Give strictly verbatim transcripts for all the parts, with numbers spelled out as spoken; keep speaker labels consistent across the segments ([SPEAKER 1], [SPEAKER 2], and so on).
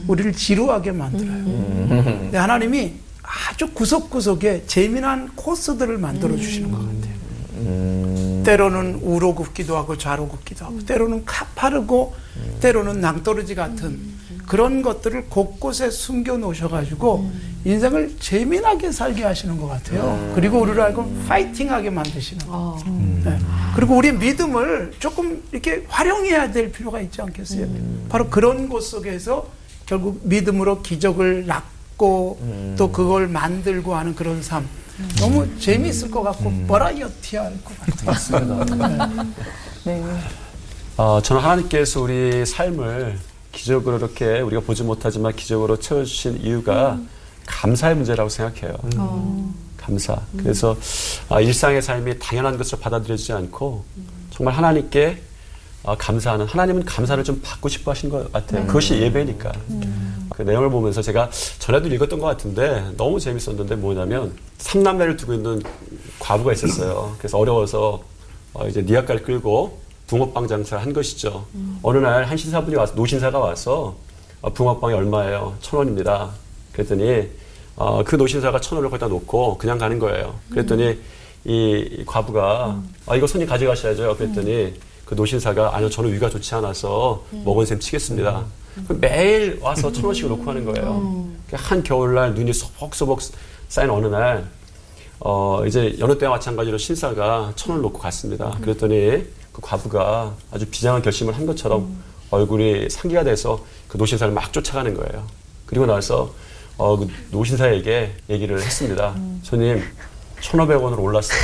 [SPEAKER 1] 우리를 지루하게 만들어요. 근데 하나님이 아주 구석구석에 재미난 코스들을 만들어 주시는 것 같아요. 음. 때로는 우로 굽기도 하고 좌로 굽기도 하고, 때로는 가파르고 음. 때로는 낭떠러지 같은 음. 그런 것들을 곳곳에 숨겨 놓으셔가지고 음. 인생을 재미나게 살게 하시는 것 같아요. 음. 그리고 우리를 알고 파이팅하게 만드시는 것 같아요. 음. 네. 그리고 우리 믿음을 조금 이렇게 활용해야 될 필요가 있지 않겠어요? 음. 바로 그런 곳 속에서 결국 믿음으로 기적을 낳고 음. 또 그걸 만들고 하는 그런 삶. 음. 너무 재미있을 것 같고 음. 버라이어티할 것 같아요.
[SPEAKER 2] 맞습니다.
[SPEAKER 3] 네.
[SPEAKER 2] 어, 저는 하나님께서 우리 삶을 기적으로 이렇게 우리가 보지 못하지만 기적으로 채워주신 이유가 음. 감사의 문제라고 생각해요. 음. 감사. 음. 그래서 아, 일상의 삶이 당연한 것으로 받아들여지지 않고 음. 정말 하나님께 아, 감사하는, 하나님은 감사를 좀 받고 싶어 하시는 것 같아요. 음. 그것이 예배니까. 음. 그 내용을 보면서 제가 전에도 읽었던 것 같은데 너무 재밌었는데 뭐냐면 삼남매를 두고 있는 과부가 있었어요. 그래서 어려워서 어, 이제 니아까를 끌고 붕어빵 장사를 한 것이죠. 음. 어느 날 한 신사분이 와서, 노신사가 와서 어, 붕어빵이 얼마예요? 천 원입니다. 그랬더니 어, 그 노신사가 천 원을 거기다 놓고 그냥 가는 거예요. 그랬더니 음. 이, 이 과부가 음. 아, 이거 손님 가져가셔야죠. 그랬더니 음. 그 노신사가 아니요, 저는 위가 좋지 않아서 음. 먹은 셈 치겠습니다. 음. 매일 와서 천 원씩을 놓고 하는 거예요. 음. 한 겨울날 눈이 소복소복 쌓인 어느 날 어, 이제 여느 때와 마찬가지로 신사가 천 원을 놓고 갔습니다. 음. 그랬더니 그 과부가 아주 비장한 결심을 한 것처럼 음. 얼굴이 상기가 돼서 그 노신사를 막 쫓아가는 거예요. 그리고 나서 어, 그 노신사에게 얘기를 했습니다. 음. 손님, 천오백 원으로 올랐어요.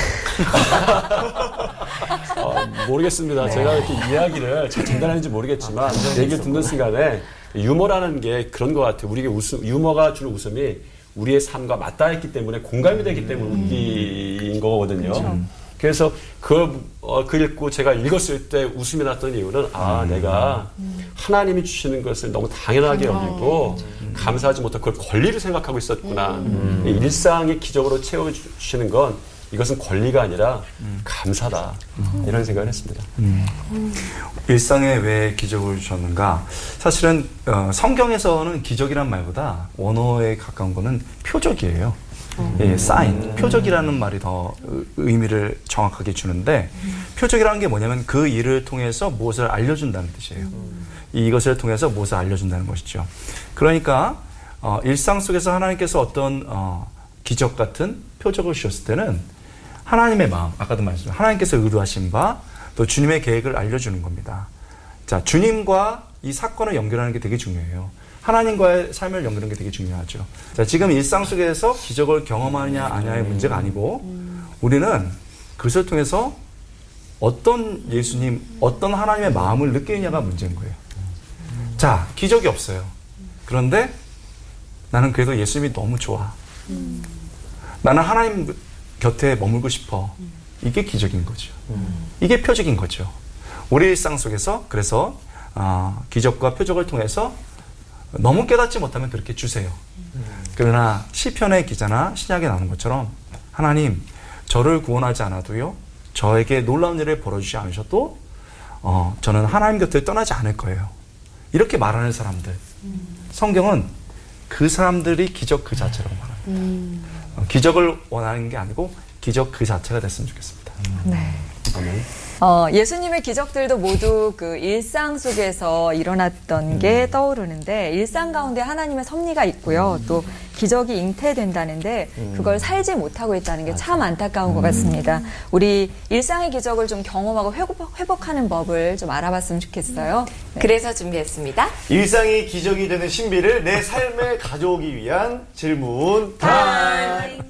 [SPEAKER 2] 어, 모르겠습니다. 네. 제가 이렇게 이야기를 잘 전달하는지 모르겠지만 아, 얘기를 듣는 순간에 유머라는 게 그런 것 같아요. 우리에게 웃음, 유머가 주는 웃음이 우리의 삶과 맞닿았기 때문에 공감이 되기 때문에 음. 웃긴 거거든요. 그렇죠. 그래서 그, 어, 그 읽고 제가 읽었을 때 웃음이 났던 이유는 아, 음. 내가 하나님이 주시는 것을 너무 당연하게 여기고 음. 감사하지 못하고 그걸 권리를 생각하고 있었구나. 음. 일상이 기적으로 채워주시는 건 이것은 권리가 아니라 음. 감사다. 음. 이런 생각을 했습니다.
[SPEAKER 4] 음. 음. 일상에 왜 기적을 주셨는가? 사실은 어, 성경에서는 기적이란 말보다 원어에 가까운 거는 표적이에요. 음. 예, 사인, 표적이라는 말이 더 의미를 정확하게 주는데 음. 표적이라는 게 뭐냐면 그 일을 통해서 무엇을 알려준다는 뜻이에요. 음. 이것을 통해서 무엇을 알려준다는 것이죠. 그러니까 어, 일상 속에서 하나님께서 어떤 어, 기적 같은 표적을 주셨을 때는 하나님의 마음, 아까도 말씀드렸죠. 하나님께서 의도하신 바 또 주님의 계획을 알려주는 겁니다. 자, 주님과 이 사건을 연결하는 게 되게 중요해요. 하나님과의 삶을 연결하는 게 되게 중요하죠. 자, 지금 일상 속에서 기적을 경험하느냐 아니냐의 문제가 아니고 우리는 그것을 통해서 어떤 예수님, 어떤 하나님의 마음을 느끼느냐가 문제인 거예요. 자, 기적이 없어요. 그런데 나는 그래도 예수님이 너무 좋아. 나는 하나님 곁에 머물고 싶어. 이게 기적인 거죠. 이게 표적인 거죠. 우리 일상 속에서 그래서 어, 기적과 표적을 통해서 너무 깨닫지 못하면 그렇게 주세요. 그러나 시편의 기자나 신약에 나오는 것처럼 하나님 저를 구원하지 않아도요 저에게 놀라운 일을 벌어주지 않으셔도 어, 저는 하나님 곁을 떠나지 않을 거예요. 이렇게 말하는 사람들 성경은 그 사람들이 기적 그 자체라고 말합니다. 음. 어, 기적을 원하는 게 아니고 기적 그 자체가 됐으면 좋겠습니다.
[SPEAKER 3] 네. 아멘. 어, 예수님의 기적들도 모두 그 일상 속에서 일어났던 음. 게 떠오르는데 일상 가운데 하나님의 섭리가 있고요. 음. 또 기적이 잉태된다는데 음. 그걸 살지 못하고 있다는 게 참 안타까운 음. 것 같습니다. 우리 일상의 기적을 좀 경험하고 회복, 회복하는 법을 좀 알아봤으면 좋겠어요. 네.
[SPEAKER 5] 그래서 준비했습니다.
[SPEAKER 6] 일상이 기적이 되는 신비를 내 삶에 가져오기 위한 질문 타임.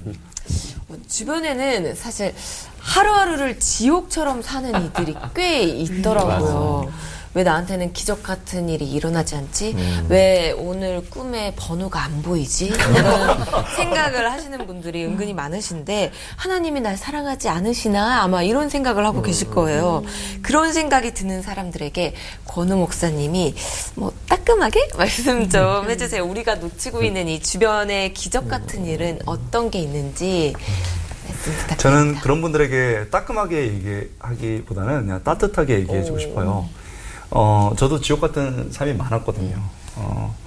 [SPEAKER 5] 주변에는 사실 하루하루를 지옥처럼 사는 이들이 꽤 있더라고요. 왜 나한테는 기적 같은 일이 일어나지 않지? 음. 왜 오늘 꿈에 번호가 안 보이지? 이런 생각을 하시는 분들이 은근히 많으신데 하나님이 날 사랑하지 않으시나? 아마 이런 생각을 하고 음. 계실 거예요. 그런 생각이 드는 사람들에게 권우 목사님이 뭐 따끔하게 말씀 좀 해주세요. 우리가 놓치고 있는 이 주변의 기적 같은 일은 어떤 게 있는지
[SPEAKER 4] 저는 그런 분들에게 따끔하게 얘기하기보다는 그냥 따뜻하게 얘기해주고 싶어요. 어, 저도 지옥 같은 삶이 많았거든요. 어,